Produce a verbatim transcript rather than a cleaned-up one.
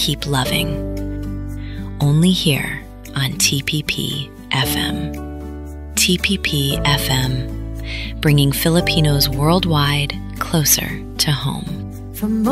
keep loving. Only here on T P P F M. T P P F M, bringing Filipinos worldwide closer to home. From